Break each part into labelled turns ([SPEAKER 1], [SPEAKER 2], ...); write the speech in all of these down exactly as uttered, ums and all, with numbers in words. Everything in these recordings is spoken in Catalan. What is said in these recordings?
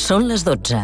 [SPEAKER 1] Són les dotze.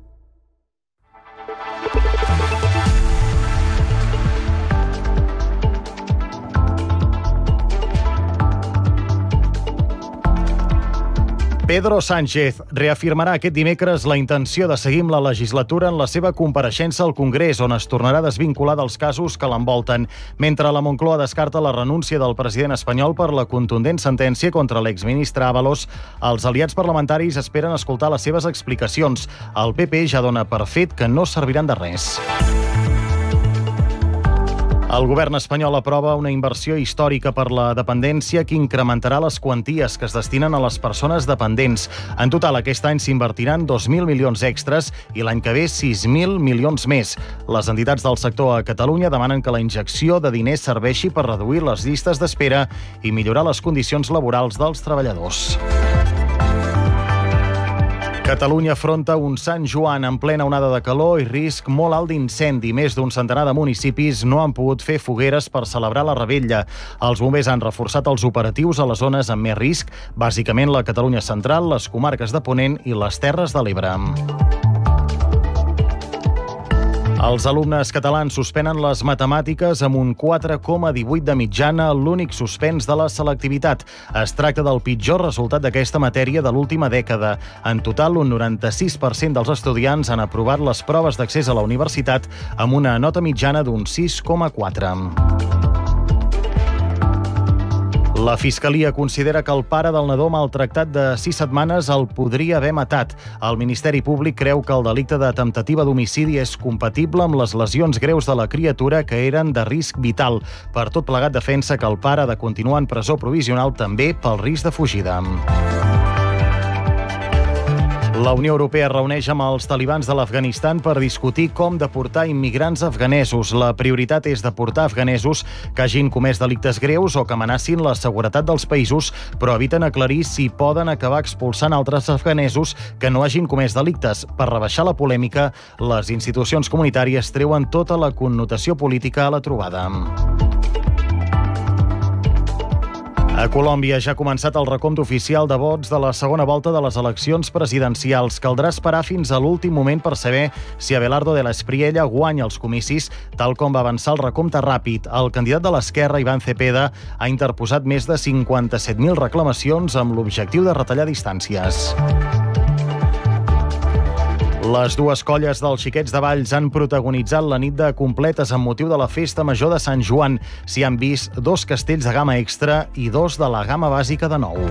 [SPEAKER 2] Pedro Sánchez reafirmarà aquest dimecres la intenció de seguir amb la legislatura en la seva compareixença al Congrés, on es tornarà a desvincular dels casos que l'envolten. Mentre la Moncloa descarta la renúncia del president espanyol per la contundent sentència contra l'exministre Ábalos, els aliats parlamentaris esperen escoltar les seves explicacions. El P P ja dona per fet que no serviran de res. El govern espanyol aprova una inversió històrica per la dependència que incrementarà les quanties que es destinen a les persones dependents. En total, aquest any s'invertiran dos mil milions extres i l'any que ve sis mil milions més. Les entitats del sector a Catalunya demanen que la injecció de diners serveixi per reduir les llistes d'espera i millorar les condicions laborals dels treballadors. Catalunya afronta un Sant Joan en plena onada de calor i risc molt alt d'incendi. Més d'un centenar de municipis no han pogut fer fogueres per celebrar la revetlla. Els bombers han reforçat els operatius a les zones amb més risc, bàsicament la Catalunya central, les comarques de Ponent i les Terres de l'Ebre. Els alumnes catalans suspenen les matemàtiques amb un quatre coma divuit de mitjana, l'únic suspens de la selectivitat. Es tracta del pitjor resultat d'aquesta matèria de l'última dècada. En total, un noranta-sis per cent dels estudiants han aprovat les proves d'accés a la universitat amb una nota mitjana d'un sis coma quatre. La Fiscalia considera que el pare del nadó maltractat de sis setmanes el podria haver matat. El Ministeri Públic creu que el delicte de temptativa d'homicidi és compatible amb les lesions greus de la criatura que eren de risc vital. Per tot plegat, defensa que el pare ha de continuar en presó provisional també pel risc de fugida. La Unió Europea es reuneix amb els talibans de l'Afganistan per discutir com deportar immigrants afganesos. La prioritat és deportar afganesos que hagin comès delictes greus o que amenacin la seguretat dels països, però eviten aclarir si poden acabar expulsant altres afganesos que no hagin comès delictes. Per rebaixar la polèmica, les institucions comunitàries treuen tota la connotació política a la trobada. A Colòmbia ja ha començat el recompte oficial de vots de la segona volta de les eleccions presidencials. Caldrà esperar fins a l'últim moment per saber si Abelardo de la Espriella guanya els comicis, tal com va avançar el recompte ràpid. El candidat de l'esquerra, Iván Cepeda, ha interposat més de cinquanta-set mil reclamacions amb l'objectiu de retallar distàncies. Les dues colles dels Xiquets de Valls han protagonitzat la nit de completes amb motiu de la festa major de Sant Joan. S'hi han vist dos castells de gamma extra i dos de la gamma bàsica de nou.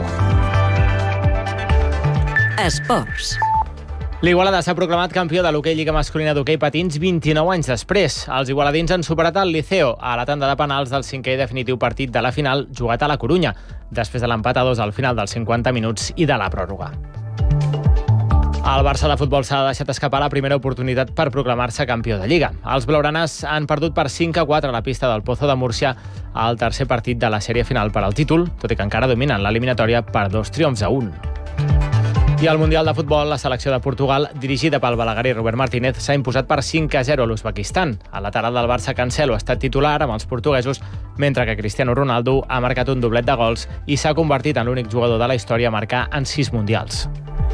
[SPEAKER 1] Esports.
[SPEAKER 3] L'Igualada s'ha proclamat campió de l'hoquei Lliga Masculina d'Hoquei Patins vint-i-nou anys després. Els igualadins han superat el Liceo a la tanda de penals del cinquè i definitiu partit de la final jugat a la Corunya, després de l'empat a dos al final dels cinquanta minuts i de la pròrroga. El Barça de futbol s'ha deixat escapar la primera oportunitat per proclamar-se campió de Lliga. Els blaugranes han perdut per cinc a quatre a la pista del Pozo de Múrcia al tercer partit de la sèrie final per al títol, tot i que encara dominen l'eliminatòria per dos triomfs a un. I al Mundial de Futbol, la selecció de Portugal, dirigida pel balaguer Robert Martínez, s'ha imposat per cinc a zero a l'Uzbekistan. A la tarda del Barça, Cancelo ha estat titular amb els portuguesos, mentre que Cristiano Ronaldo ha marcat un doblet de gols i s'ha convertit en l'únic jugador de la història a marcar en sis mundials.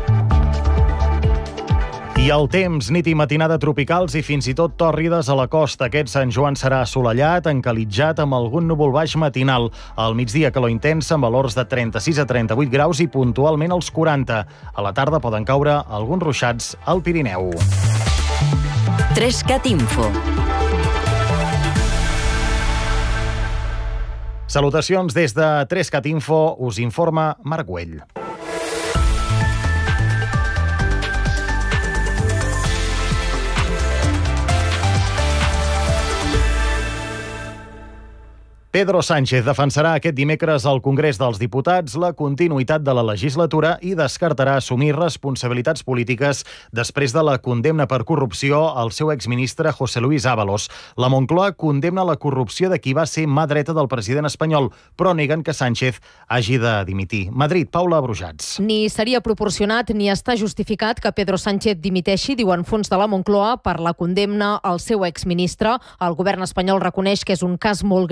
[SPEAKER 2] I el temps, nit i matinada tropicals i fins i tot tòrrides a la costa. Aquest Sant Joan serà assolellat, encalitjat amb algun núvol baix matinal. Al migdia, calor intensa amb valors de trenta-sis a trenta-vuit graus i puntualment als quaranta. A la tarda poden caure alguns ruixats al Pirineu.
[SPEAKER 1] Trescat Info.
[SPEAKER 2] Salutacions des de Trescat Info, us informa Marc Güell. Pedro Sánchez defensarà aquest dimecres al Congrés dels Diputats la continuïtat de la legislatura i descartarà assumir responsabilitats polítiques després de la condemna per corrupció al seu exministre José Luis Ábalos. La Moncloa condemna la corrupció de qui va ser mà dreta del president espanyol, però neguen que Sánchez hagi de dimitir. Madrid, Paula Brujats.
[SPEAKER 4] Ni seria proporcionat ni està justificat que Pedro Sánchez dimiteixi, diuen fonts de la Moncloa, per la condemna al seu exministre. El govern espanyol reconeix que és un cas molt greu, però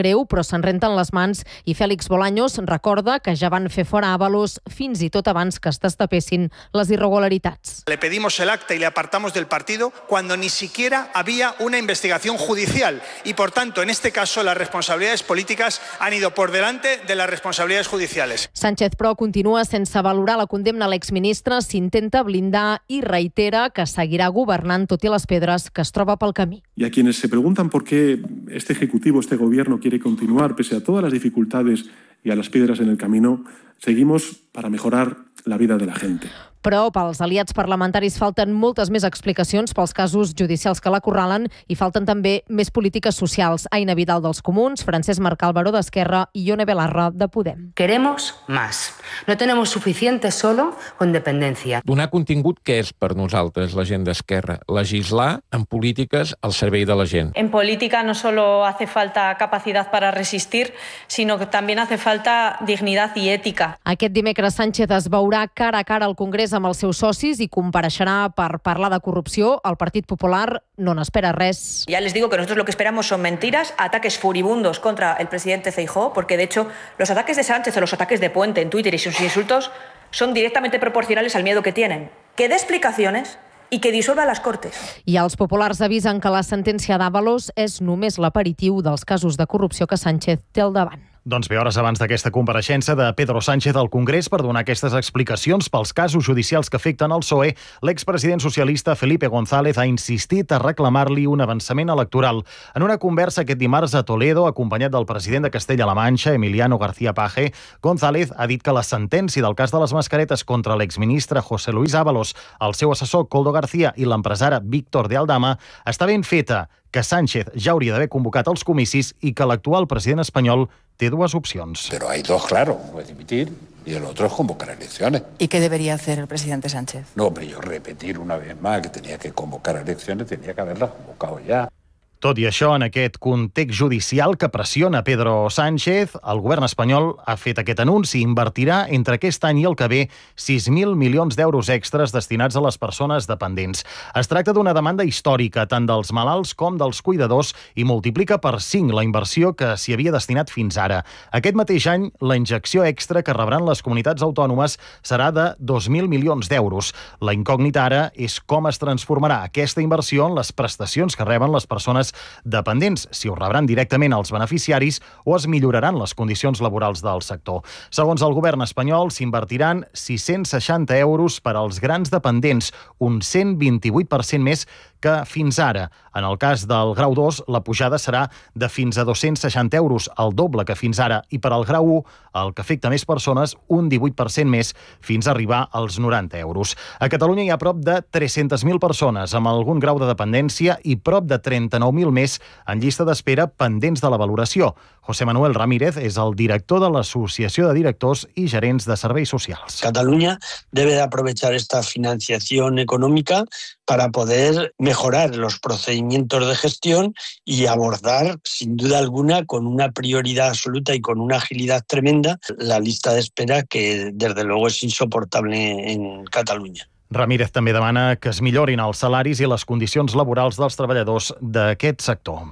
[SPEAKER 4] se'n renten les mans i Félix Bolaños recorda que ja van fer fora Ábalos fins i tot abans que es destapessin les irregularitats.
[SPEAKER 5] Le pedimos el acta y le apartamos del partido cuando ni siquiera había una investigación judicial y, por tanto, en este caso, las responsabilidades políticas han ido por delante de las responsabilidades judiciales.
[SPEAKER 4] Sánchez, però, continua sense valorar la condemna a l'exministre, s'intenta blindar i reitera que seguirà governant tot i les pedres que es troba pel camí.
[SPEAKER 6] Y a quienes se preguntan por qué este Ejecutivo, este Gobierno quiere continuar pese a todas las dificultades y a las piedras en el camino, seguimos para mejorar la vida de la gente.
[SPEAKER 4] Però pels aliats parlamentaris falten moltes més explicacions pels casos judicials que l'acorralen i falten també més polítiques socials. Aina Vidal dels Comuns, Francesc Marcal Baró d'Esquerra i Ione Belarra de Podem.
[SPEAKER 7] Queremos más. No tenemos suficiente solo con dependencia.
[SPEAKER 8] Donar contingut, què és per nosaltres la gent d'Esquerra? Legislar en polítiques al servei de la gent.
[SPEAKER 9] En política no solo hace falta capacidad para resistir, sino que también hace falta dignidad y ética.
[SPEAKER 4] Aquest dimecres Sánchez es veurà cara a cara al Congrés amb els seus socis i compareixerà per parlar de corrupció. El Partit Popular no n'espera res.
[SPEAKER 9] Ya les digo que nosotros lo que esperamos son mentiras, ataques furibundos contra el presidente Feijóo, porque de hecho los ataques de Sánchez o los ataques de Puente en Twitter y sus insultos son directamente proporcionales al miedo que tienen. Que dé explicaciones i que dissolva les Cortes.
[SPEAKER 4] I els populars avisen que la sentència d'Ábalos és només l'aperitiu dels casos de corrupció que Sánchez té al davant.
[SPEAKER 2] Doncs bé, hores abans d'aquesta compareixença de Pedro Sánchez al Congrés per donar aquestes explicacions pels casos judicials que afecten el P S O E, l'expresident socialista Felipe González ha insistit a reclamar-li un avançament electoral. En una conversa aquest dimarts a Toledo, acompanyat del president de Castella-La Manxa, Emiliano García Paje, González ha dit que la sentència del cas de les mascaretes contra l'exministre José Luis Ábalos, el seu assessor Koldo García i l'empresara Víctor de Aldama està ben feta, que Sánchez ja hauria d'haver convocat els comicis i que l'actual president espanyol té dues opcions.
[SPEAKER 10] Pero hay dos, claro, uno es dimitir y el otro es convocar elecciones.
[SPEAKER 11] ¿Y qué debería hacer el presidente Sánchez?
[SPEAKER 10] No, hombre, yo repetir una vez más que tenía que convocar elecciones, tenía que haberlas convocado ya.
[SPEAKER 2] Tot i això, en aquest context judicial que pressiona Pedro Sánchez, el govern espanyol ha fet aquest anunci. Invertirà entre aquest any i el que ve sis mil milions d'euros extres destinats a les persones dependents. Es tracta d'una demanda històrica, tant dels malalts com dels cuidadors, i multiplica per cinc la inversió que s'hi havia destinat fins ara. Aquest mateix any, la injecció extra que rebran les comunitats autònomes serà de dos mil milions d'euros. La incògnita ara és com es transformarà aquesta inversió en les prestacions que reben les persones dependents, si ho rebran directament els beneficiaris o es milloraran les condicions laborals del sector. Segons el govern espanyol, s'invertiran sis-cents seixanta euros per als grans dependents, un cent vint-i-vuit per cent més que fins ara. En el cas del grau dos, la pujada serà de fins a dos-cents seixanta euros, el doble que fins ara, i per al grau u, el que afecta més persones, un divuit per cent més, fins a arribar als noranta euros. A Catalunya hi ha prop de tres-centes mil persones amb algun grau de dependència i prop de trenta-nou mil més en llista d'espera pendents de la valoració. José Manuel Ramírez és el director de l'Associació de Directors y Gerents de Serveis Socials.
[SPEAKER 12] Cataluña debe de aprovechar esta financiación económica para poder mejorar los procedimientos de gestión y abordar, sin duda alguna, con una prioridad absoluta y con una agilidad tremenda, la lista de espera que, desde luego, es insoportable en Cataluña.
[SPEAKER 2] Ramírez també demana que es millorin els salaris i les condicions laborals dels treballadors d'aquest sector.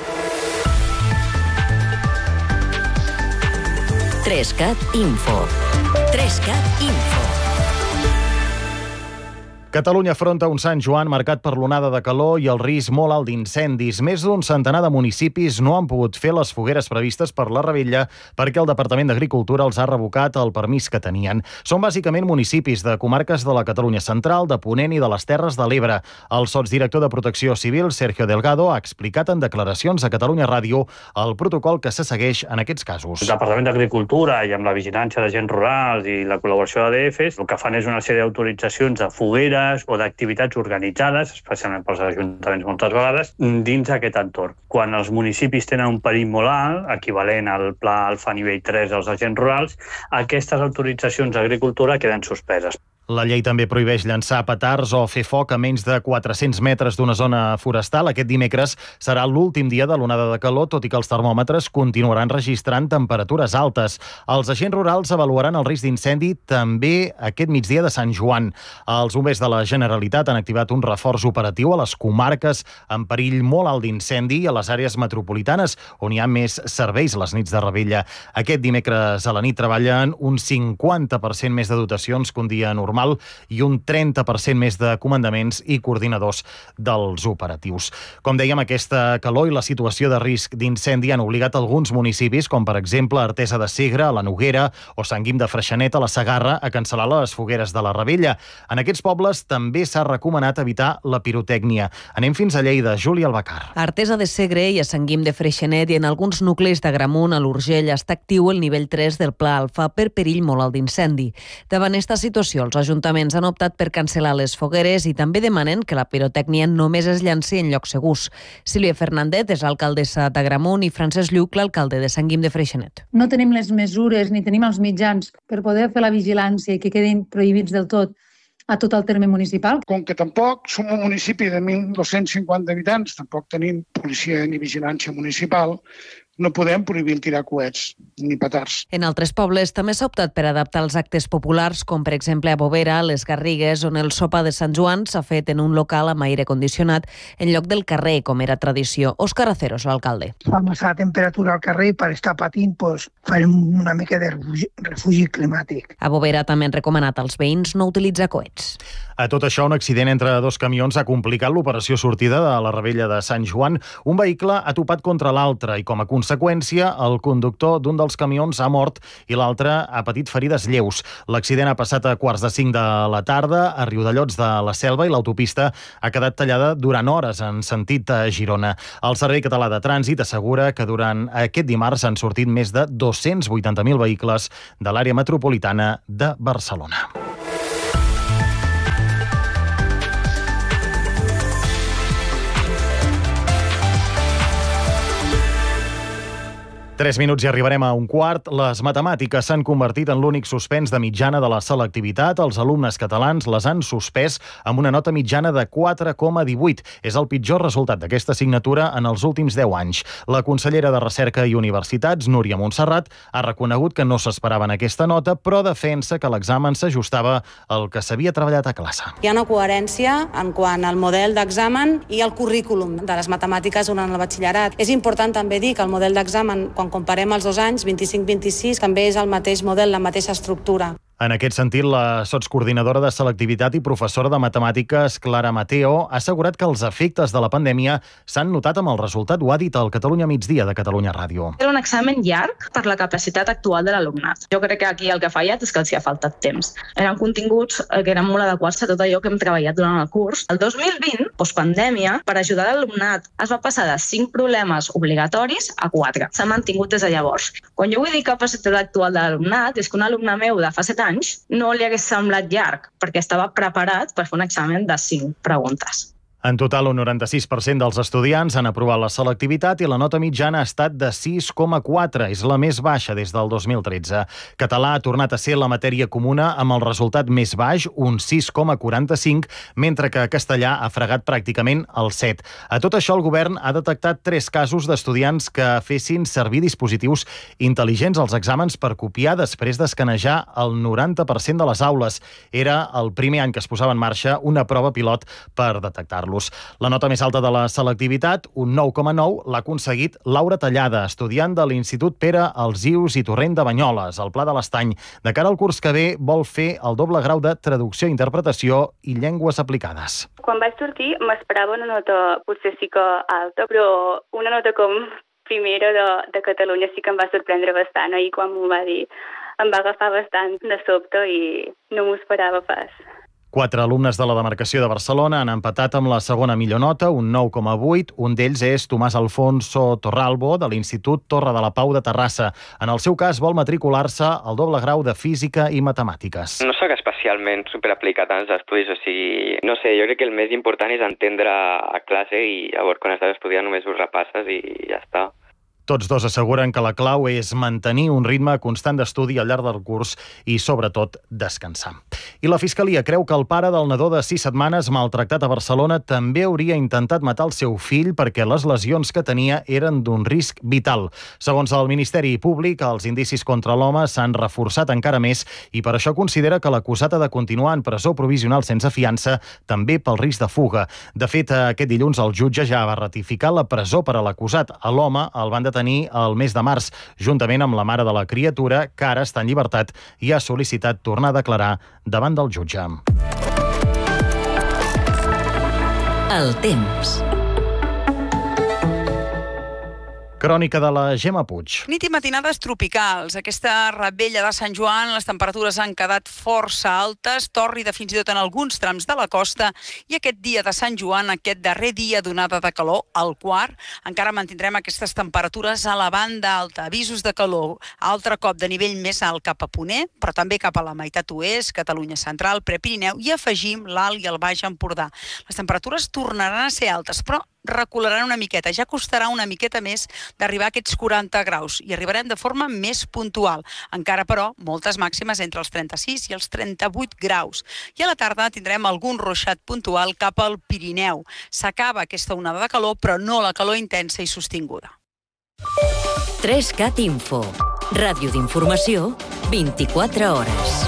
[SPEAKER 1] Trescat Info. Trescat Info.
[SPEAKER 2] Catalunya afronta un Sant Joan marcat per l'onada de calor i el risc molt alt d'incendis. Més d'un centenar de municipis no han pogut fer les fogueres previstes per la Revetlla perquè el Departament d'Agricultura els ha revocat el permís que tenien. Són bàsicament municipis de comarques de la Catalunya central, de Ponent i de les Terres de l'Ebre. El sotsdirector de Protecció Civil, Sergio Delgado, ha explicat en declaracions a Catalunya Ràdio el protocol que se segueix en aquests casos.
[SPEAKER 13] El Departament d'Agricultura i amb la vigilància d'agents rurals i la col·laboració d'A D Fs, el que fan és una sèrie d'autoritzacions de fogueres o d'activitats organitzades, especialment pels ajuntaments moltes vegades, dins aquest entorn. Quan els municipis tenen un perill molt alt, equivalent al pla alfa nivell tres dels agents rurals, aquestes autoritzacions d'agricultura queden suspeses.
[SPEAKER 2] La llei també prohibeix llançar petards o fer foc a menys de quatre-cents metres d'una zona forestal. Aquest dimecres serà l'últim dia de l'onada de calor, tot i que els termòmetres continuaran registrant temperatures altes. Els agents rurals avaluaran el risc d'incendi també aquest migdia de Sant Joan. Els bombers de la Generalitat han activat un reforç operatiu a les comarques amb perill molt alt d'incendi i a les àrees metropolitanes, on hi ha més serveis les nits de revetlla. Aquest dimecres a la nit treballen un cinquanta per cent més de dotacions que un dia normal i un trenta per cent més de comandaments i coordinadors dels operatius. Com dèiem, aquesta calor i la situació de risc d'incendi han obligat alguns municipis, com per exemple Artesa de Segre, la Noguera o Sant Guim de Freixenet a la Segarra, a cancel·lar les fogueres de la revetlla. En aquests pobles també s'ha recomanat evitar la pirotècnia. Anem fins a Lleida. Júlia Albacar.
[SPEAKER 14] A Artesa de Segre i a Sant Guim de Freixenet i en alguns nuclis d'Agramunt, a l'Urgell, està actiu el nivell tres del Pla Alfa per perill molt alt d'incendi. Davant esta situació, els ajuntaments han optat per cancel·lar les fogueres i també demanen que la pirotècnia només es llanci en llocs segurs. Sílvia Fernández és l'alcaldessa d'Agramunt i Francesc Lluc, l'alcalde de Sant Guim de Freixenet.
[SPEAKER 15] No tenim les mesures ni tenim els mitjans per poder fer la vigilància i que quedin prohibits del tot a tot el terme municipal.
[SPEAKER 16] Com que tampoc som un municipi de mil dos-cents cinquanta habitants, tampoc tenim policia ni vigilància municipal, no podem prohibir tirar coets ni petards.
[SPEAKER 14] En altres pobles també s'ha optat per adaptar els actes populars, com per exemple a Bovera, a les Garrigues, on el sopar de Sant Joan s'ha fet en un local amb aire condicionat en lloc del carrer, com era tradició. Òscar Aceros, l'alcalde.
[SPEAKER 17] Fa massa temperatura al carrer, per estar patint, doncs, farem una mica de refugi, refugi climàtic.
[SPEAKER 14] A Bovera també han recomanat als veïns no utilitzar coets.
[SPEAKER 2] A tot això, un accident entre dos camions ha complicat l'operació sortida de la revetlla de Sant Joan. Un vehicle ha topat contra l'altre i, com a conseqüència, el conductor d'un dels camions ha mort i l'altre ha patit ferides lleus. L'accident ha passat a quarts de cinc de la tarda a Riudellots de la Selva i l'autopista ha quedat tallada durant hores en sentit a Girona. El Servei Català de Trànsit assegura que durant aquest dimarts han sortit més de dos-cents vuitanta mil vehicles de l'àrea metropolitana de Barcelona. Tres minuts i arribarem a un quart. Les matemàtiques s'han convertit en l'únic suspens de mitjana de la selectivitat. Els alumnes catalans les han suspès amb una nota mitjana de quatre coma divuit. És el pitjor resultat d'aquesta assignatura en els últims deu anys. La consellera de Recerca i Universitats, Núria Montserrat, ha reconegut que no s'esperaven aquesta nota, però defensa que l'examen s'ajustava al que s'havia treballat a classe.
[SPEAKER 18] Hi ha una coherència en quant al model d'examen i al currículum de les matemàtiques durant el batxillerat. És important també dir que el model d'examen, quan comparem els dos anys, vint-i-cinc vint-i-sis, també és el mateix model, la mateixa estructura.
[SPEAKER 2] En aquest sentit, la sotscoordinadora de selectivitat i professora de matemàtiques, Clara Mateo, ha assegurat que els efectes de la pandèmia s'han notat amb el resultat. Ho ha dit al Catalunya Migdia de Catalunya Ràdio.
[SPEAKER 19] Era un examen llarg per la capacitat actual de l'alumnat. Jo crec que aquí el que ha fallat és que els hi ha faltat temps. Eren continguts que eren molt adequats a tot allò que hem treballat durant el curs. El dos mil vint, postpandèmia, per ajudar l'alumnat es va passar de cinc problemes obligatoris a quatre. S'ha mantingut des de llavors. Quan jo vull dir capacitat actual de l'alumnat, és que un alumne meu de fa set anys no li hagués semblat llarg, perquè estava preparat per fer un examen de cinc preguntes.
[SPEAKER 2] En total, un noranta-sis per cent dels estudiants han aprovat la selectivitat i la nota mitjana ha estat de sis coma quatre. És la més baixa des del dos mil tretze. Català ha tornat a ser la matèria comuna amb el resultat més baix, un sis coma quaranta-cinc, mentre que castellà ha fregat pràcticament el set. A tot això, el govern ha detectat tres casos d'estudiants que fessin servir dispositius intel·ligents als exàmens per copiar després d'escanejar el noranta per cent de les aules. Era el primer any que es posava en marxa una prova pilot per detectar-lo. La nota més alta de la selectivitat, un nou coma nou, l'ha aconseguit Laura Tallada, estudiant de l'Institut Pere Alsius i Torrent de Banyoles, al Pla de l'Estany. De cara al curs que ve, vol fer el doble grau de traducció, interpretació i llengües aplicades.
[SPEAKER 20] Quan vaig sortir m'esperava una nota potser sí que alta, però una nota com primera de, de Catalunya sí que em va sorprendre bastant. Ahir quan m'ho va dir em va agafar bastant de sobte i no m'ho esperava pas.
[SPEAKER 2] Quatre alumnes de la demarcació de Barcelona han empatat amb la segona millor nota, un nou coma vuit. Un d'ells és Tomàs Alfonso Torralbo, de l'Institut Torre de la Pau de Terrassa. En el seu cas, vol matricular-se al doble grau de Física i Matemàtiques.
[SPEAKER 21] No soc especialment superaplicat als estudis, o sigui, no sé, jo crec que el més important és entendre a classe i llavors quan estàs estudiant només ho repasses i ja està.
[SPEAKER 2] Tots dos asseguren que la clau és mantenir un ritme constant d'estudi al llarg del curs i, sobretot, descansar. I la Fiscalia creu que el pare del nadó de sis setmanes maltractat a Barcelona també hauria intentat matar el seu fill perquè les lesions que tenia eren d'un risc vital. Segons el Ministeri Públic, els indicis contra l'home s'han reforçat encara més i per això considera que l'acusat ha de continuar en presó provisional sense fiança, també pel risc de fuga. De fet, aquest dilluns el jutge ja va ratificar la presó per a l'acusat. A l'home el van detenir el mes de març, juntament amb la mare de la criatura, que ara està en llibertat i ha sol·licitat tornar a declarar davant del jutge.
[SPEAKER 1] El temps.
[SPEAKER 2] Crònica de la Gemma Puig.
[SPEAKER 3] Nit i matinades tropicals. Aquesta rebella de Sant Joan, les temperatures han quedat força altes, tòrrida fins i tot en alguns trams de la costa, i aquest dia de Sant Joan, aquest darrer dia d'onada de calor, el quart, encara mantindrem aquestes temperatures a la banda alta. Avisos de calor, altre cop de nivell més alt cap a Ponent, però també cap a la meitat oest, Catalunya central, Prepirineu, i afegim l'Alt i el Baix Empordà. Les temperatures tornaran a ser altes, però recularan una miqueta, ja costarà una miqueta més d'arribar a aquests quaranta graus i arribarem de forma més puntual. Encara, però, moltes màximes entre els trenta-sis i els trenta-vuit graus. I a la tarda tindrem algun ruixat puntual cap al Pirineu. S'acaba aquesta onada de calor, però no la calor intensa i sostinguda.
[SPEAKER 1] tres cat Info. Ràdio d'informació, vint-i-quatre hores.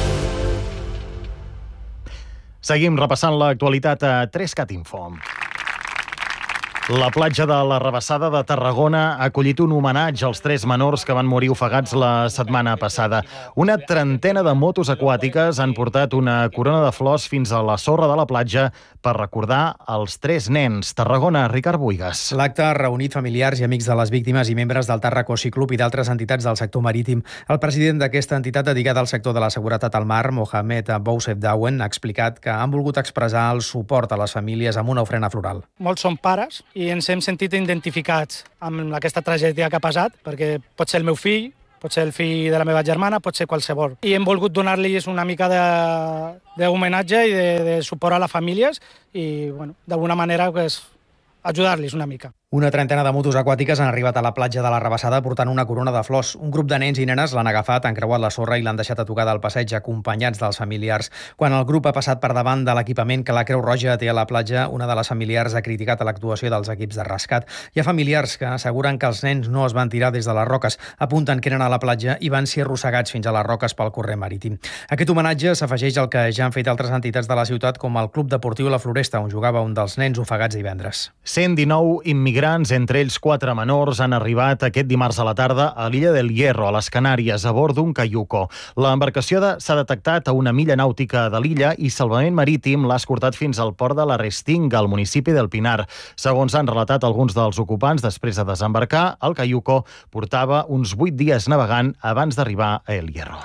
[SPEAKER 2] Seguim repassant l'actualitat a tres cat Info. La platja de la Rabassada de Tarragona ha acollit un homenatge als tres menors que van morir ofegats la setmana passada. Una trentena de motos aquàtiques han portat una corona de flors fins a la sorra de la platja per recordar els tres nens. Tarragona, Ricard Buigas.
[SPEAKER 22] L'acte ha reunit familiars i amics de les víctimes i membres del Tarraco Sea Club i d'altres entitats del sector marítim. El president d'aquesta entitat dedicada al sector de la seguretat al mar, Mohamed Boussef Dawen, ha explicat que han volgut expressar el suport a les famílies amb una ofrena floral.
[SPEAKER 23] Molts són pares i ens hem sentit identificats amb aquesta tragèdia que ha passat, perquè pot ser el meu fill, pot ser el fill de la meva germana, pot ser qualsevol. I hem volgut donar-los una mica d'homenatge i de, de suport a les famílies i, bueno, d'alguna manera, pues, ajudar-los una mica.
[SPEAKER 22] Una trentena de motos aquàtiques han arribat a la platja de la Rabassada portant una corona de flors. Un grup de nens i nenes l'han agafat, han creuat la sorra i l'han deixat a tocar del passeig acompanyats dels familiars. Quan el grup ha passat per davant de l'equipament que la Creu Roja té a la platja, una de les familiars ha criticat l'actuació dels equips de rescat. Hi ha familiars que asseguren que els nens no es van tirar des de les roques, apunten que eren a la platja i van ser arrossegats fins a les roques pel corrent marítim. Aquest homenatge s'afegeix al que ja han fet altres entitats de la ciutat, com el Club Deportiu La Floresta, on jugava un dels nens ofegats divendres.
[SPEAKER 2] cent dinou immigrants, entre ells quatre menors, han arribat aquest dimarts a la tarda a l'illa del Hierro, a les Canàries, a bord d'un caiuco. L'embarcació s'ha detectat a una milla nàutica de l'illa i Salvament Marítim l'ha escortat fins al port de la Restinga, al municipi del Pinar. Segons han relatat alguns dels ocupants, després de desembarcar, el caiuco portava uns vuit dies navegant abans d'arribar a El Hierro.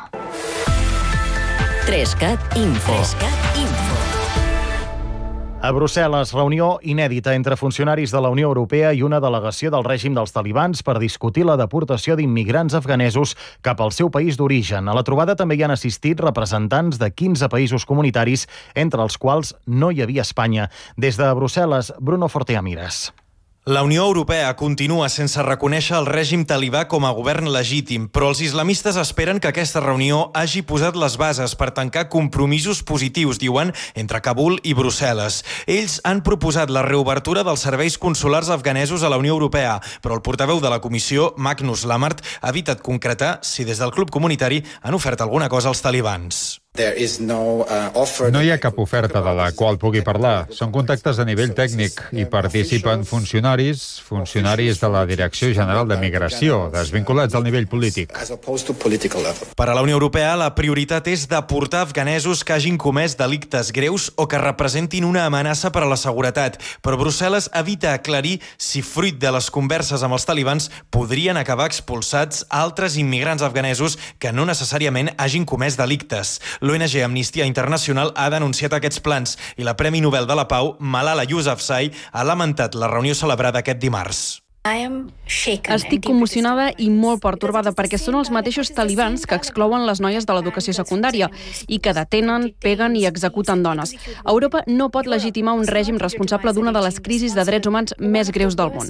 [SPEAKER 1] tres cat Info. tres cat Info.
[SPEAKER 2] A Brussel·les, reunió inèdita entre funcionaris de la Unió Europea i una delegació del règim dels talibans per discutir la deportació d'immigrants afganesos cap al seu país d'origen. A la trobada també hi han assistit representants de quinze països comunitaris, entre els quals no hi havia Espanya. Des de Brussel·les, Bruno Forteamiras.
[SPEAKER 24] La Unió Europea continua sense reconèixer el règim talibà com a govern legítim, però els islamistes esperen que aquesta reunió hagi posat les bases per tancar compromisos positius, diuen, entre Kabul i Brussel·les. Ells han proposat la reobertura dels serveis consulars afganesos a la Unió Europea, però el portaveu de la Comissió, Magnus Lamart, ha evitat concretar si des del club comunitari han ofert alguna cosa als talibans.
[SPEAKER 25] No hi ha cap oferta de la qual pugui parlar. Són contactes a nivell tècnic i participen funcionaris, funcionaris de la Direcció General de Migració, desvinculats al nivell polític.
[SPEAKER 24] Per a la Unió Europea, la prioritat és deportar afganesos que hagin comès delictes greus o que representin una amenaça per a la seguretat. Però Brussel·les evita aclarir si, fruit de les converses amb els talibans, podrien acabar expulsats altres immigrants afganesos que no necessàriament hagin comès delictes. L'O N G Amnistia Internacional ha denunciat aquests plans i la Premi Nobel de la Pau, Malala Yousafzai, ha lamentat la reunió celebrada aquest dimarts.
[SPEAKER 26] Estic commocionada i molt pertorbada perquè són els mateixos talibans que exclouen les noies de l'educació secundària i que detenen, peguen i executen dones. Europa no pot legitimar un règim responsable d'una de les crisis de drets humans més greus del món.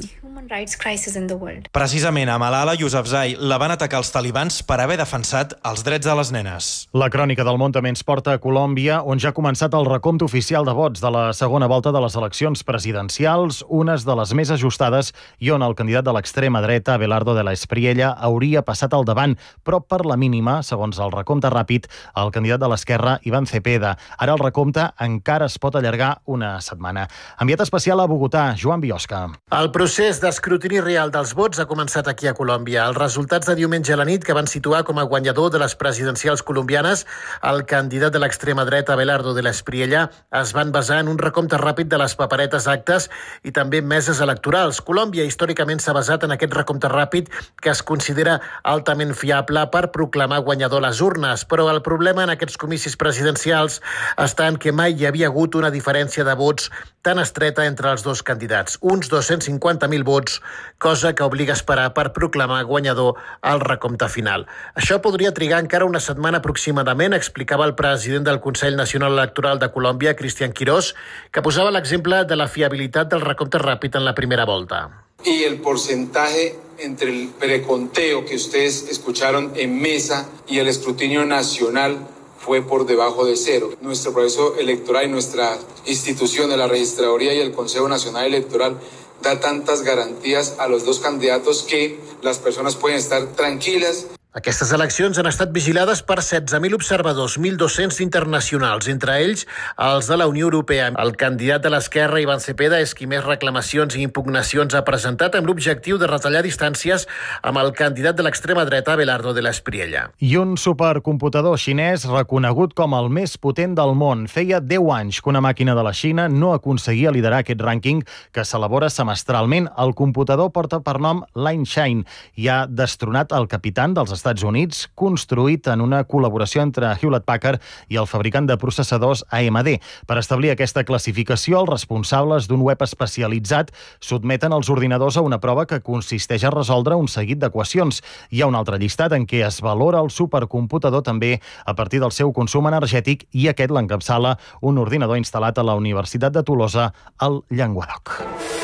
[SPEAKER 24] Precisament a Malala Yousafzai la van atacar els talibans per haver defensat els drets de les nenes.
[SPEAKER 2] La crònica del món també ens porta a Colòmbia, on ja ha començat el recompte oficial de vots de la segona volta de les eleccions presidencials, unes de les més ajustades i on el candidat de l'extrema dreta, Abelardo de la Espriella, hauria passat al davant, però per la mínima, segons el recompte ràpid, el candidat de l'esquerra, Iván Cepeda. Ara el recompte encara es pot allargar una setmana. Enviat especial a Bogotà, Joan Biosca.
[SPEAKER 4] El procés d'escrutini real dels vots ha començat aquí a Colòmbia. Els resultats de diumenge a la nit, que van situar com a guanyador de les presidencials colombianes el candidat de l'extrema dreta, Abelardo de la Espriella, es van basar en un recompte ràpid de les paperetes actes i també meses electorals. Colòmbia històricament s'ha basat en aquest recompte ràpid que es considera altament fiable per proclamar guanyador les urnes, però el problema en aquests comicis presidencials està en que mai hi havia hagut una diferència de vots tan estreta entre els dos candidats, uns dos-cents cinquanta mil vots, cosa que obliga a esperar per proclamar guanyador al recompte final. Això podria trigar encara una setmana aproximadament, explicava el president del Consell Nacional Electoral de Colòmbia, Cristian Quirós, que posava l'exemple de la fiabilitat del recompte ràpid en la primera volta.
[SPEAKER 5] Y el porcentaje entre el preconteo que ustedes escucharon en mesa y el escrutinio nacional fue por debajo de cero. Nuestro proceso electoral y nuestra institución de la Registraduría y el Consejo Nacional Electoral da tantas garantías a los dos candidatos que las personas pueden estar tranquilas.
[SPEAKER 4] Aquestes eleccions han estat vigilades per setze mil observadors, mil dos-cents internacionals, entre ells els de la Unió Europea. El candidat de l'esquerra, Iván Cepeda, és qui més reclamacions i impugnacions ha presentat amb l'objectiu de retallar distàncies amb el candidat de l'extrema dreta, Abelardo de la Espriella.
[SPEAKER 2] I un supercomputador xinès reconegut com el més potent del món. Feia deu anys que una màquina de la Xina no aconseguia liderar aquest rànquing que s'elabora semestralment. El computador porta per nom Lineshine i ha destronat el capitán dels Estats Units, construït en una col·laboració entre Hewlett-Packard i el fabricant de processadors A M D. Per establir aquesta classificació, els responsables d'un web especialitzat sotmeten els ordinadors a una prova que consisteix a resoldre un seguit d'equacions. Hi ha un altre llistat en què es valora el supercomputador també a partir del seu consum energètic i aquest l'encapçala un ordinador instal·lat a la Universitat de Tolosa, al Llenguadoc.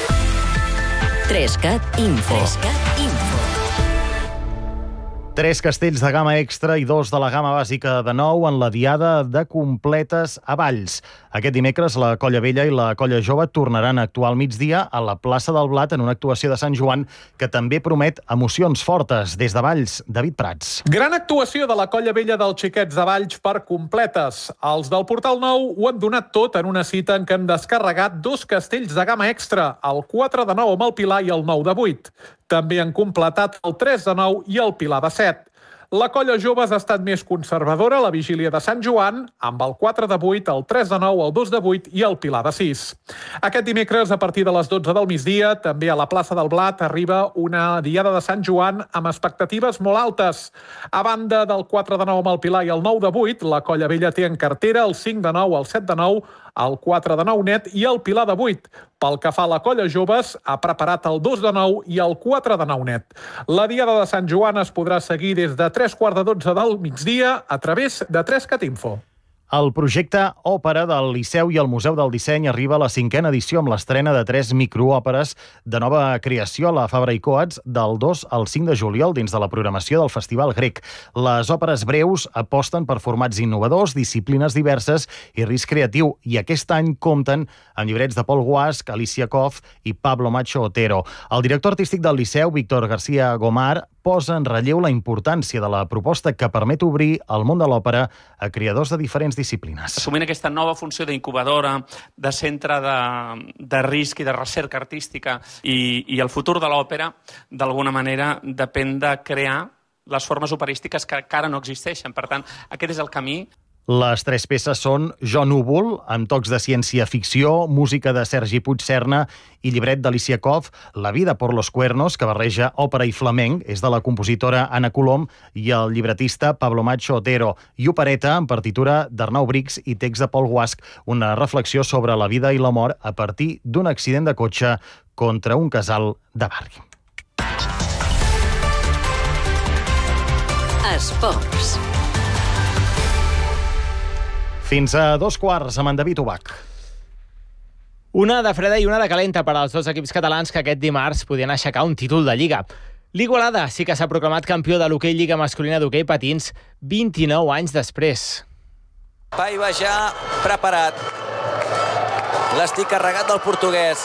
[SPEAKER 1] Trescat Info. Trescat Info.
[SPEAKER 2] Tres castells de gamma extra i dos de la gamma bàsica de nou en la diada de completes a Valls. Aquest dimecres la Colla Vella i la Colla Jove tornaran a actuar al migdia a la plaça del Blat en una actuació de Sant Joan que també promet emocions fortes. Des de Valls, David Prats.
[SPEAKER 6] Gran actuació de la Colla Vella dels Xiquets de Valls per completes. Els del Portal Nou ho han donat tot en una cita en què han descarregat dos castells de gamma extra, el quatre de nou amb el Pilar i el nou de vuit. També han completat el tres de nou i el Pilar de set. La Colla Joves ha estat més conservadora a la vigília de Sant Joan, amb el quatre de vuit, el tres de nou, el dos de vuit i el Pilar de sis. Aquest dimecres, a partir de les dotze del migdia, també a la plaça del Blat arriba una diada de Sant Joan amb expectatives molt altes. A banda del quatre de nou amb el Pilar i el nou de vuit, la Colla Vella té en cartera el cinc de nou, el set de nou, el quatre de nou net i el Pilar de vuit. Pel que fa a la Colla Joves, ha preparat el dos de nou i el quatre de nou net. La diada de Sant Joan es podrà seguir des de tres quarts de dotze del migdia a través de Trescat Info.
[SPEAKER 2] El projecte Òpera del Liceu i el Museu del Disseny arriba a la cinquena edició amb l'estrena de tres microòperes de nova creació a la Fabra i Coats del dos al cinc de juliol dins de la programació del Festival Grec. Les òperes breus aposten per formats innovadors, disciplines diverses i risc creatiu, i aquest any compten amb llibrets de Pol Guasch, Alicia Koff i Pablo Macho Otero. El director artístic del Liceu, Víctor García Gomar, posa en relleu la importància de la proposta que permet obrir el món de l'òpera a creadors de diferents disciplines.
[SPEAKER 7] Assumint aquesta nova funció d'incubadora, de centre de, de risc i de recerca artística i, i el futur de l'òpera, d'alguna manera, depèn de crear les formes operístiques que encara no existeixen. Per tant, aquest és el camí.
[SPEAKER 2] Les tres peces són Jo Núvol, amb tocs de ciència-ficció, música de Sergi Puigserna i llibret d'Alicia Koff, La vida por los cuernos, que barreja òpera i flamenc, és de la compositora Anna Colom i el llibretista Pablo Macho Otero, i Opereta, amb partitura d'Arnau Brix i text de Pol Guasch, una reflexió sobre la vida i la mort a partir d'un accident de cotxe contra un casal de barri.
[SPEAKER 1] Esports.
[SPEAKER 2] Fins a dos quarts amb en David Ubach.
[SPEAKER 8] Una de freda i una de calenta per als dos equips catalans que aquest dimarts podien aixecar un títol de Lliga. L'Igualada sí que s'ha proclamat campió de l'hoquei Lliga masculina d'hoquei patins vint-i-nou anys després.
[SPEAKER 9] Va i va ja preparat. L'estic carregat del portuguès.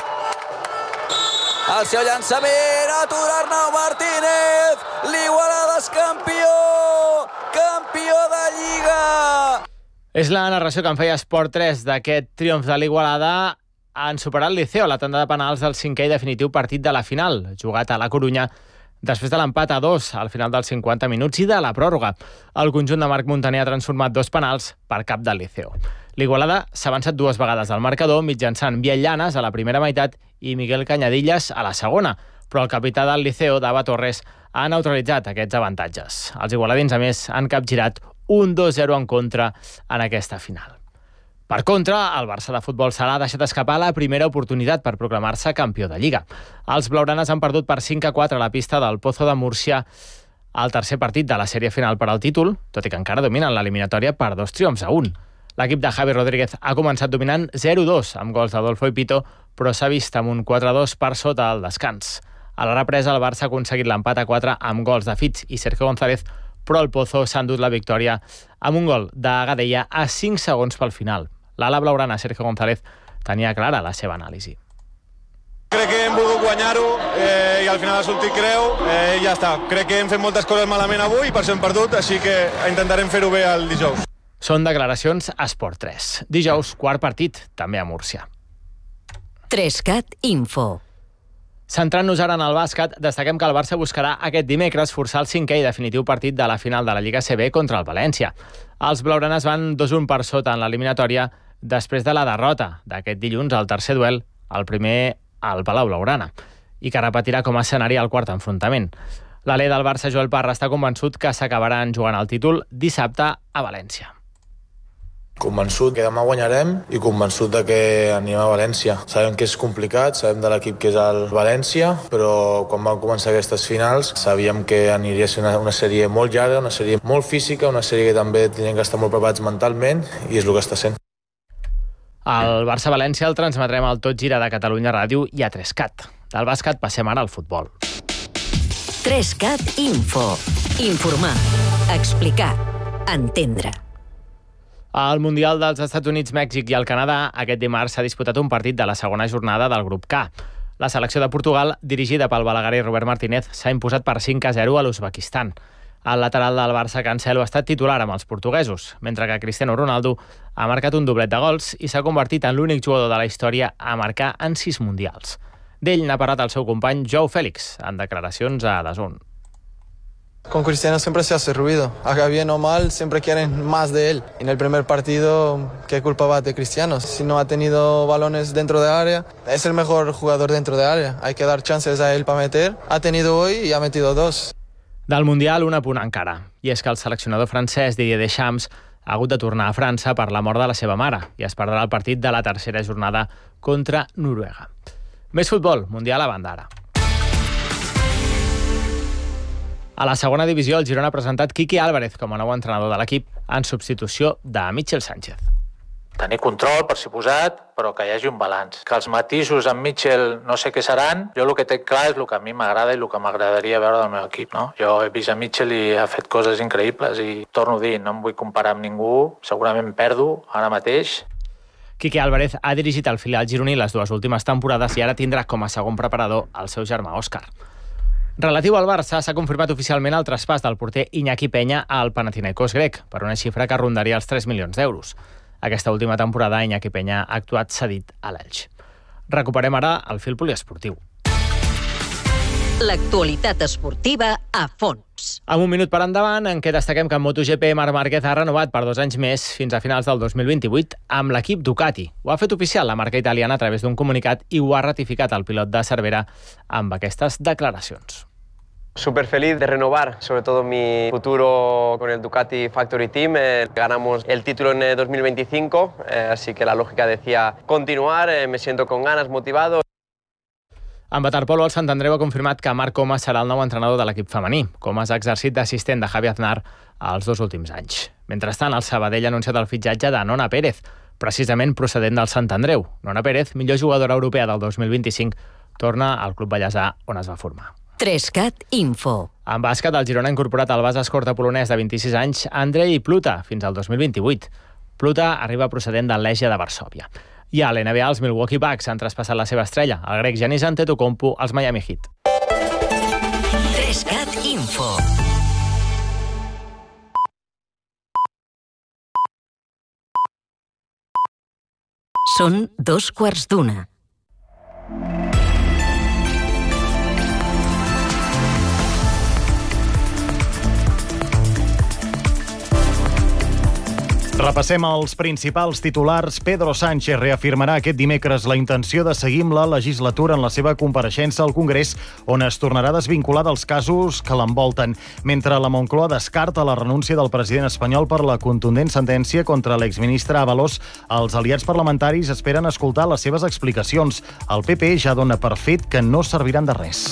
[SPEAKER 9] El seu llançament, atura Arnau Martínez. L'Igualada és campió! Campió de Lliga!
[SPEAKER 8] És la narració que en feia Esport tres d'aquest triomf de l'Igualada en superar el Liceo a la tanda de penals del cinquè i definitiu partit de la final, jugat a la Corunya després de l'empat a dos al final dels cinquanta minuts i de la pròrroga. El conjunt de Marc Montaner ha transformat dos penals per cap del Liceo. L'Igualada s'ha avançat dues vegades al marcador mitjançant Biel Llanes a la primera meitat i Miguel Cañadillas a la segona, però el capità del Liceo, Dava Torres, ha neutralitzat aquests avantatges. Els igualadins, a més, han capgirat un dos zero en contra en aquesta final. Per contra, el Barça de futbol sala ha deixat escapar la primera oportunitat per proclamar-se campió de Lliga. Els blaugranes han perdut per cinc a quatre a la pista del Pozo de Múrcia al tercer partit de la sèrie final per al títol, tot i que encara dominen l'eliminatòria per dos triomfs a un. L'equip de Javi Rodríguez ha començat dominant zero dos amb gols d'Adolfo i Pito, però s'ha vist amb un quatre dos per sota al descans. A la represa, el Barça ha aconseguit l'empat a quatre amb gols de Fitz i Sergio González, però el Pozo s'ha endut la victòria amb un gol de Gadella a cinc segons pel final. L'ala blaugrana, Sergio González, tenia clara la seva anàlisi.
[SPEAKER 10] Crec que hem volgut guanyar-ho eh, i al final ha sortit creu eh, i ja està. Crec que hem fet moltes coses malament avui i per això hem perdut, així que intentarem fer-ho bé el dijous.
[SPEAKER 8] Són declaracions a Esport tres. Dijous, quart partit, també a Múrcia.
[SPEAKER 1] Trescat Info.
[SPEAKER 8] Centrant-nos ara en el bàsquet, destaquem que el Barça buscarà aquest dimecres forçar el cinquè i definitiu partit de la final de la Lliga C B contra el València. Els blaugranes van dos un per sota en l'eliminatòria després de la derrota d'aquest dilluns al tercer duel, el primer al Palau Blaugrana, i que repetirà com a escenari el quart enfrontament. L'alè del Barça, Joel Parra, està convençut que s'acabaran jugant el títol dissabte a València.
[SPEAKER 11] Convençut que demà guanyarem i convençut de que anem a València. Sabem que és complicat, sabem de l'equip que és el València, però quan vam començar aquestes finals sabíem que aniria a ser una, una sèrie molt llarga, una sèrie molt física, una sèrie que també tenien que estar molt preparats mentalment i és el que està sent.
[SPEAKER 8] El Barça-València el transmetrem al Tot Gira de Catalunya Ràdio i a Trescat. Del bàsquet passem ara al futbol.
[SPEAKER 1] Trescat Info. Informar, explicar, entendre.
[SPEAKER 8] Al Mundial dels Estats Units, Mèxic i el Canadà, aquest dimarts s'ha disputat un partit de la segona jornada del grup K. La selecció de Portugal, dirigida pel balaguer Robert Martínez, s'ha imposat per cinc a zero a l'Uzbekistan. El lateral del Barça, Cancelo, ha estat titular amb els portuguesos, mentre que Cristiano Ronaldo ha marcat un doblet de gols i s'ha convertit en l'únic jugador de la història a marcar en sis mundials. D'ell n'ha parlat el seu company Joao Félix, en declaracions a DAZN.
[SPEAKER 12] Con Cristiano siempre se hace ruido, haga bien o mal, siempre quieren más de él. En el primer partido, ¿qué culpa va de Cristiano? Si no ha tenido balones dentro de área, es el mejor jugador dentro de área. Hay que dar chances a él para meter. Ha tenido hoy y ha metido dos.
[SPEAKER 8] Del Mundial, un apunt encara. I és que el seleccionador francès Didier Deschamps ha hagut de tornar a França per la mort de la seva mare i es perdrà el partit de la tercera jornada contra Noruega. Més futbol, Mundial a banda ara. A la segona divisió, el Girona ha presentat Quique Álvarez com a nou entrenador de l'equip en substitució de Michel Sánchez.
[SPEAKER 13] Tenir control, per suposat, però que hi hagi un balanç. Que els matisos amb Michel no sé què seran, jo el que té clar és el que a mi m'agrada i el que m'agradaria veure del meu equip. No? Jo he vist a Michel i ha fet coses increïbles i torno a dir, no em vull comparar amb ningú, segurament perdo ara mateix.
[SPEAKER 8] Quique Álvarez ha dirigit el filial gironí les dues últimes temporades i ara tindrà com a segon preparador el seu germà Òscar. Relatiu al Barça, s'ha confirmat oficialment el traspàs del porter Iñaki Peña al Panathinaikos grec, per una xifra que rondaria els tres milions d'euros. Aquesta última temporada, Iñaki Peña ha actuat cedit a l'Elx. Recuperem ara el fil poliesportiu.
[SPEAKER 1] L'actualitat esportiva a fons.
[SPEAKER 8] Amb un minut per endavant, en què destaquem que en MotoGP Marc Márquez ha renovat per dos anys més fins a finals del dos mil vint-i-vuit amb l'equip Ducati. Ho ha fet oficial la marca italiana a través d'un comunicat i ho ha ratificat el pilot de Cervera amb aquestes declaracions.
[SPEAKER 27] Súper feliz de renovar, sobre todo mi futuro con el Ducati Factory Team. Eh, ganamos el título en eh, dos mil veinticinco, eh, así que la lógica decía continuar, eh, me siento con ganas, motivado.
[SPEAKER 8] En waterpolo, el Sant Andreu ha confirmat que Marc Comas serà el nou entrenador de l'equip femení. Comas ha exercit d'assistent de Javi Aznar els dos últims anys. Mentrestant, el Sabadell ha anunciat el fitxatge de Nona Pérez, precisament procedent del Sant Andreu. Nona Pérez, millor jugadora europea del dos mil vint-i-cinc, torna al Club Bellesà, on es va formar.
[SPEAKER 1] Trescat Info.
[SPEAKER 8] En bàsquet, el Girona ha incorporat el base escorta polonès de vint-i-sis anys, Andrei Pluta, fins al dos mil vint-i-vuit. Pluta arriba procedent del Legia de Varsòvia. I a l'N B A, els Milwaukee Bucks han traspassat la seva estrella, el grec Giannis Antetokounmpo, als Miami Heat.
[SPEAKER 1] Trescat Info. Són dos quarts d'una.
[SPEAKER 2] Repassem els principals titulars. Pedro Sánchez reafirmarà aquest dimecres la intenció de seguir amb la legislatura en la seva compareixença al Congrés, on es tornarà a desvincular dels casos que l'envolten, mentre la Moncloa descarta la renúncia del president espanyol per la contundent sentència contra l'exministre Ábalos. Els aliats parlamentaris esperen escoltar les seves explicacions. El P P ja dona per fet que no serviran de res.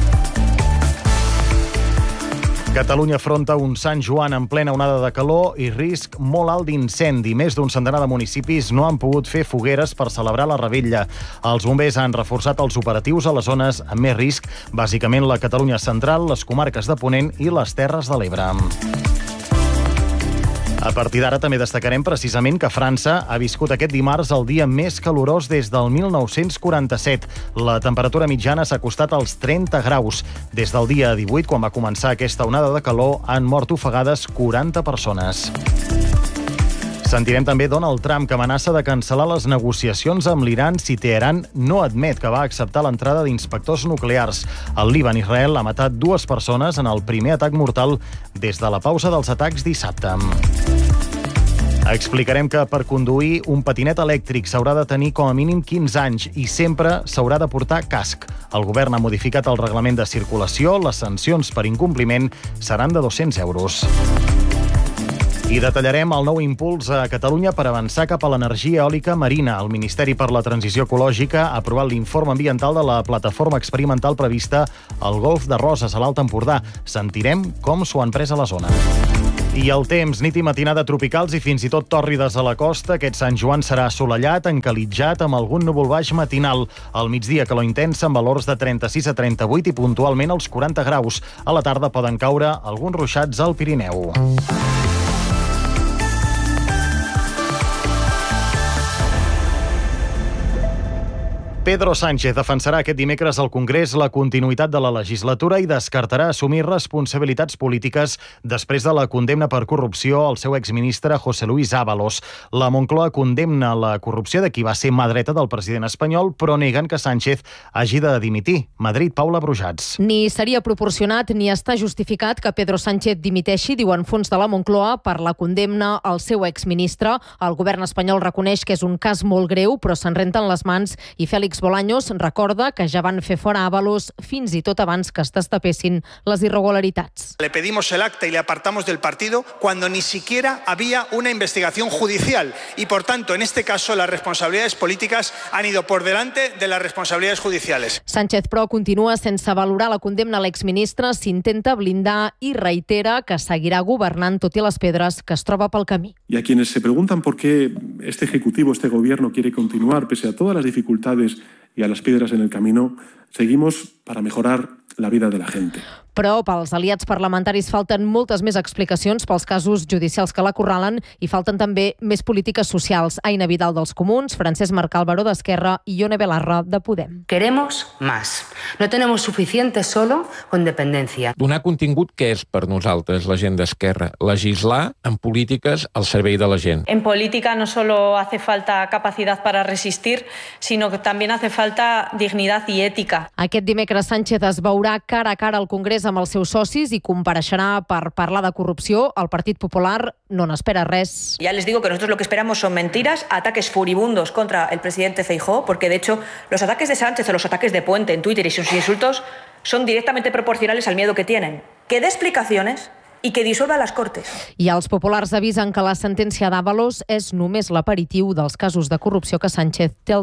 [SPEAKER 2] Catalunya afronta un Sant Joan en plena onada de calor i risc molt alt d'incendi. Més d'un centenar de municipis no han pogut fer fogueres per celebrar la revetlla. Els bombers han reforçat els operatius a les zones amb més risc, bàsicament la Catalunya central, les comarques de Ponent i les Terres de l'Ebre. A partir d'ara també destacarem precisament que França ha viscut aquest dimarts el dia més calorós des del mil nou-cents quaranta-set. La temperatura mitjana s'ha acostat als trenta graus. Des del dia divuit, quan va començar aquesta onada de calor, han mort ofegades quaranta persones. Sentirem també Donald Trump, que amenaça de cancel·lar les negociacions amb l'Iran si Teheran no admet que va acceptar l'entrada d'inspectors nuclears. El Líban, Israel, ha matat dues persones en el primer atac mortal des de la pausa dels atacs dissabte. Explicarem que per conduir un patinet elèctric s'haurà de tenir com a mínim quinze anys i sempre s'haurà de portar casc. El govern ha modificat el reglament de circulació. Les sancions per incompliment seran de dos-cents euros. I detallarem el nou impuls a Catalunya per avançar cap a l'energia eòlica marina. El Ministeri per la Transició Ecològica ha aprovat l'informe ambiental de la plataforma experimental prevista al Golf de Roses, a l'Alt Empordà. Sentirem com s'ho han pres a la zona. I el temps, nit i matinada tropicals i fins i tot tòrrides a la costa. Aquest Sant Joan serà assolellat, encalitjat, amb algun núvol baix matinal. Al migdia, calor intensa amb valors de trenta-sis a trenta-vuit i puntualment als quaranta graus. A la tarda poden caure alguns ruixats al Pirineu. Pedro Sánchez defensarà aquest dimecres al Congrés la continuïtat de la legislatura i descartarà assumir responsabilitats polítiques després de la condemna per corrupció al seu exministre José Luis Ábalos. La Moncloa condemna la corrupció de qui va ser mà dreta del president espanyol, però neguen que Sánchez hagi de dimitir. Madrid, Paula Brujats.
[SPEAKER 14] Ni seria proporcionat ni està justificat que Pedro Sánchez dimiteixi, diuen fons de la Moncloa, per la condemna al seu exministre. El govern espanyol reconeix que és un cas molt greu, però se'n renten les mans i Félix Bolaños recorda que ja van fer fora Ábalos fins i tot abans que es destapessin les irregularitats.
[SPEAKER 15] Le pedimos el acta y le apartamos del partido cuando ni siquiera había una investigación judicial y, por tanto, en este caso, las responsabilidades políticas han ido por delante de las responsabilidades judiciales.
[SPEAKER 14] Sánchez, però, continua sense valorar la condemna a l'exministre, s'intenta blindar i reitera que seguirà governant tot i les pedres que es troba pel camí.
[SPEAKER 16] Y a quienes se preguntan por qué este Ejecutivo, este Gobierno quiere continuar pese a todas las dificultades y a las piedras en el camino, seguimos para mejorar la vida de la gente.
[SPEAKER 14] Però pels aliats parlamentaris falten moltes més explicacions pels casos judicials que l'acorralen i falten també més polítiques socials. Aina Vidal dels Comuns, Francesc Marcal Baró d'Esquerra i Ione Belarra de Podem.
[SPEAKER 17] Queremos más. No tenemos suficiente solo con dependencia.
[SPEAKER 18] Donar contingut, què és per nosaltres la gent d'Esquerra? Legislar en polítiques al servei de la gent.
[SPEAKER 19] En política no solo hace falta capacidad para resistir, sino que también hace falta dignidad y ética.
[SPEAKER 14] Aquest dimecres Sánchez es veurà cara a cara al Congrés amb els seus socis i compareixerà per parlar de corrupció. El Partit Popular no n'espera res.
[SPEAKER 19] Ya les digo que nosotros lo que esperamos son mentiras, ataques furibundos contra el presidente Feijóo, porque de hecho los ataques de Sánchez o los ataques de Puente en Twitter y sus insultos son directamente proporcionales al miedo que tienen. Que dé explicaciones i que dissolva les Cortes.
[SPEAKER 14] I els populars avisen que la sentència d'Ábalos és només l'aperitiu dels casos de corrupció que Sánchez té al davant.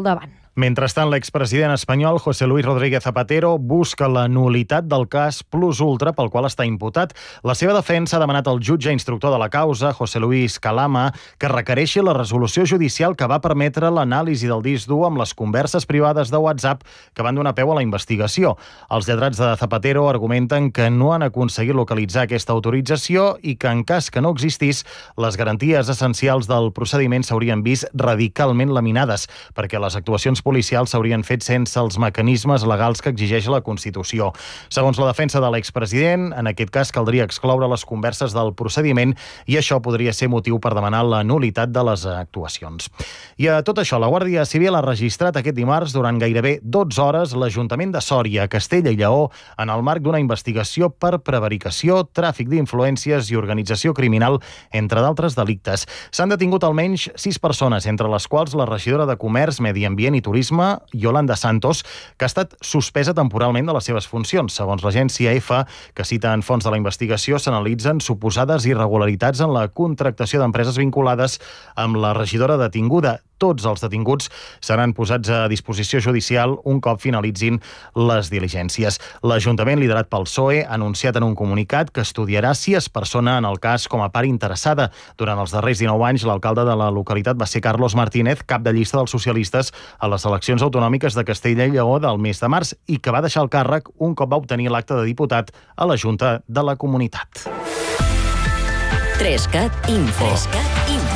[SPEAKER 2] Mentrestant, l'expresident espanyol José Luis Rodríguez Zapatero busca la nul·litat del cas Plus Ultra pel qual està imputat. La seva defensa ha demanat al jutge instructor de la causa, José Luis Calama, que requereixi la resolució judicial que va permetre l'anàlisi del disc dur amb les converses privades de WhatsApp que van donar peu a la investigació. Els lletrats de Zapatero argumenten que no han aconseguit localitzar aquesta autorització i que, en cas que no existís, les garanties essencials del procediment s'haurien vist radicalment laminades, perquè les actuacions policials s'haurien fet sense els mecanismes legals que exigeix la Constitució. Segons la defensa de l'expresident, en aquest cas caldria excloure les converses del procediment i això podria ser motiu per demanar la nul·litat de les actuacions. I a tot això, la Guàrdia Civil ha registrat aquest dimarts durant gairebé dotze hores l'Ajuntament de Sòria, Castella i Lleó, en el marc d'una investigació per prevaricació, tràfic d'influències i organització criminal, entre d'altres delictes. S'han detingut almenys sis persones, entre les quals la regidora de Comerç, Medi Ambient i Turisme, Yolanda Santos, que ha estat suspesa temporalment de les seves funcions. Segons l'agència EFE, que cita en fons de la investigació, s'analitzen suposades irregularitats en la contractació d'empreses vinculades amb la regidora detinguda. Tots els detinguts seran posats a disposició judicial un cop finalitzin les diligències. L'Ajuntament, liderat pel P S O E, ha anunciat en un comunicat que estudiarà si es persona en el cas com a part interessada. Durant els darrers dinou anys, l'alcalde de la localitat va ser Carlos Martínez, cap de llista dels socialistes a les eleccions autonòmiques de Castella i Lleó del mes de març i que va deixar el càrrec un cop va obtenir l'acte de diputat a la Junta de la Comunitat.
[SPEAKER 1] Trescat Info. Trescat Info.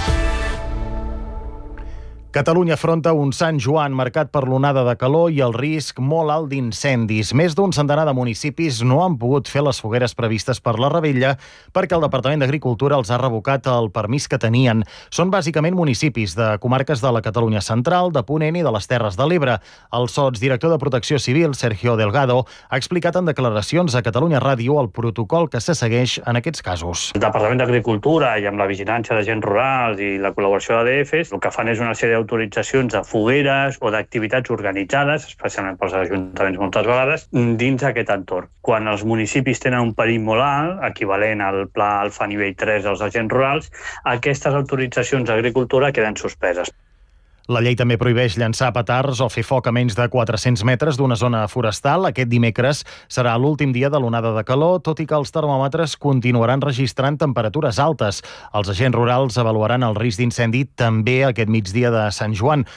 [SPEAKER 2] Catalunya afronta un Sant Joan marcat per l'onada de calor i el risc molt alt d'incendis. Més d'un centenar de municipis no han pogut fer les fogueres previstes per la revetlla perquè el Departament d'Agricultura els ha revocat el permís que tenien. Són bàsicament municipis de comarques de la Catalunya central, de Ponent i de les Terres de l'Ebre. El sotsdirector de Protecció Civil, Sergio Delgado, ha explicat en declaracions a Catalunya Ràdio el protocol que se segueix en aquests casos.
[SPEAKER 3] El Departament d'Agricultura i amb la vigilància d'agents rurals i la col·laboració d'A D Fs, el que fan és una sèrie autoritzacions de fogueres o d'activitats organitzades, especialment pels ajuntaments moltes vegades, dins aquest entorn. Quan els municipis tenen un perill molt alt, equivalent al pla alfa nivell tres dels agents rurals, aquestes autoritzacions d'agricultura queden suspeses.
[SPEAKER 2] La llei també prohibeix llançar petards o fer foc a menys de quatre-cents metres d'una zona forestal. Aquest dimecres serà l'últim dia de l'onada de calor, tot i que els termòmetres continuaran registrant temperatures altes. Els agents rurals avaluaran el risc d'incendi també aquest migdia de Sant Joan.